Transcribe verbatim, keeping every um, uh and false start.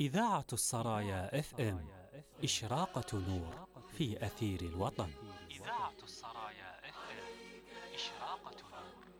إذاعة السرايا اف ام، إشراقة نور في أثير الوطن. إذاعة السرايا اف ام، إشراقة نور.